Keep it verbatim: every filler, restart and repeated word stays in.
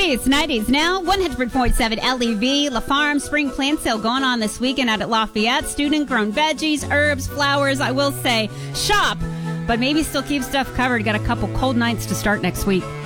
eighties, nineties, now one hundred point seven L E V. La Farm Spring Plant Sale going on this weekend out at Lafayette. Student-grown veggies, herbs, flowers. I will say, shop, but maybe still keep stuff covered. Got a couple cold nights to start next week.